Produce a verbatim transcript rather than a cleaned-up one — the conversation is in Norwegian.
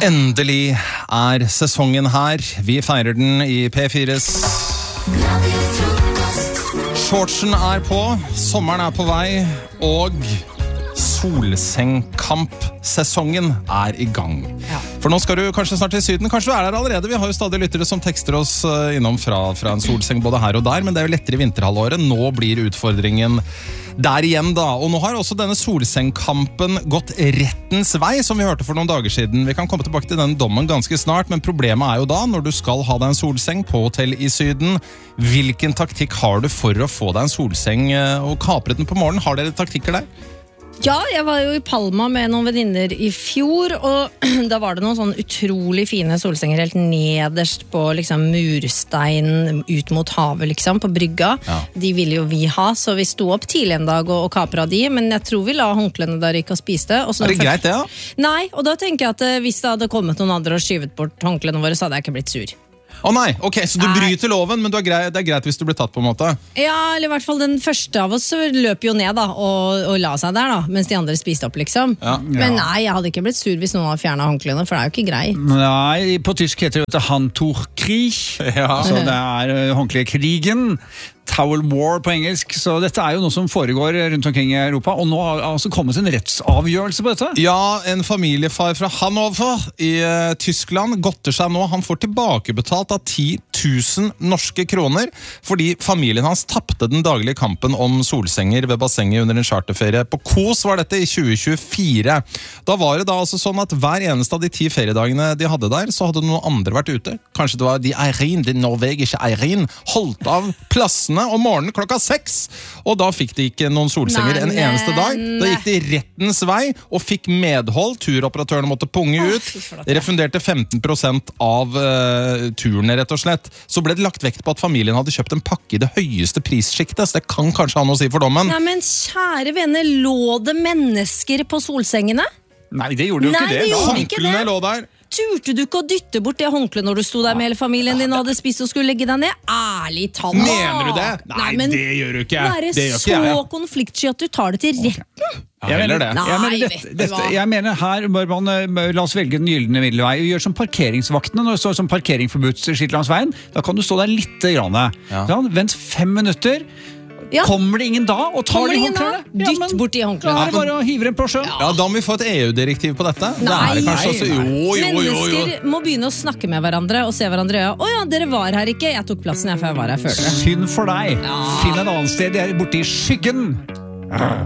Endelig er sesongen her. Vi feirer den i P fires. Shortsen er på, sommeren er på vei, og solsengkamp-sesongen er i gang. Ja. For nå skal du kanskje snart til Syden. Kanskje du er der allerede. Vi har jo stadig lyttere som tekster oss innom fra, fra en solseng både her og der, men det er jo lettere i vinterhalvåret. Nå blir utfordringen der igjen da. Og nå har også denne solsengkampen gått rettens vei, som vi hørte for noen dager siden. Vi kan komme tilbake til denne dommen ganske snart, men problemet er jo da, når du skal ha deg en solseng på hotell i Syden, hvilken taktikk har du for å få deg en solseng og kapre den på morgenen? Har dere taktikker der? Ja, jeg var jo i Palma med noen venninner i fjor, og da var det noen sånn utrolig fine solsenger helt nederst på liksom murstein ut mot havet, liksom, på brygga. Ja. De ville jo vi ha, så vi sto opp tidlig en dag og, og kapra de, men jeg tror vi la håndklene der ikke og spiste. Og er det først... greit, det, ja? Nei, og da tenker jeg at hvis det hadde kommet noen andre og skyvet bort håndklene våre, så hadde jeg ikke blitt sur. Å oh nei, ok, så du bryter loven, men du er greit, det er greit hvis du blir tatt på en måte? Ja, eller i hvert fall den første av oss løp jo ned da, og, og la seg der da, mens de andre spiste opp liksom. Ja. Men nei, jeg hadde ikke blitt sur hvis noen hadde fjernet håndklene, for det er jo ikke greit. Nei, på tysk heter det Handtuchkrig, ja. Så det er håndklekrigen. Towel War på engelsk, så dette er jo noe som foregår rundt omkring i Europa, og nå har altså kommet en rettsavgjørelse på dette. Ja, en familiefar fra Hannover i uh, Tyskland godter seg nå. Han får tilbakebetalt av ti tusen norske kroner, fordi familien hans tappte den daglige kampen om solsenger ved bassenget under en charterferie. På Kos var dette i tjue tjuefire. Da var det da altså sånn at hver eneste av de ti feriedagene de hadde der, så hadde noen andre vært ute. Kanskje det var de Eirin, de norvegiske Eirin, holdt av plassen om morgenen klokka seks, og da fikk de ikke noen solsenger en eneste dag. Da gikk de rettens vei og fikk medhold. Turoperatørene måtte punge ut. De refunderte femten prosent av uh, turene, rett og slett. Så ble det lagt vekt på at familien hadde kjøpt en pakke i det høyeste prissjiktet, så det kan kanskje ha noe å si for dommen. Nei, men kjære venner, lå det mennesker på solsengene? Nei, det gjorde jo ikke det. Nei, det gjorde ikke det. Håndklene lå der. Turte du ikke å dytte bort det håndklet når du sto der med hele familien din og hadde spist og skulle legge deg ned? Ærlig talt. Mener du det? Nei, Nei men det gjør du ikke. Være det gjør så ikke jeg. konfliktsky at du tar det til retten. Ja, jeg mener det. Nei, jeg mener, dette, dette, jeg mener her bør man la oss velge den gyldne middelvei og gjøre som parkeringsvaktene når det står som parkeringsforbudt skilt langs veien. Da kan du stå der litt grann. Ja. Vent fem minutter. Ja. Kommer det ingen da og tar de håndklærne? Dytt ja, bort de håndklærne. Da er det bare å hive dem på sjøen. Ja, da må vi få et E U-direktiv på dette. Nei, det er det kanskje også. Jo, jo, jo, jo. Mennesker må begynne å snakke med hverandre og se hverandre i øya. Å ja, dere var her ikke. Jeg tok plassen jeg, for jeg var her før. Synd for deg. Ja. Finn et annet sted, jeg er borte i skyggen.